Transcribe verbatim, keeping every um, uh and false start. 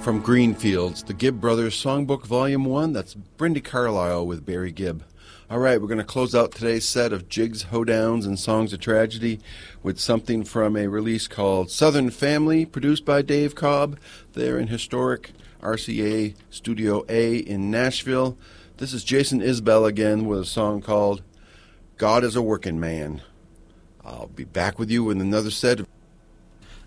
From Greenfields, the Gibb Brothers Songbook Volume one. That's Brenda Carlisle with Barry Gibb. All right, we're going to close out today's set of jigs, hoedowns, and songs of tragedy with something from a release called Southern Family, produced by Dave Cobb there in historic R C A Studio A in Nashville. This is Jason Isbell again with a song called God is a Working Man. I'll be back with you with another set of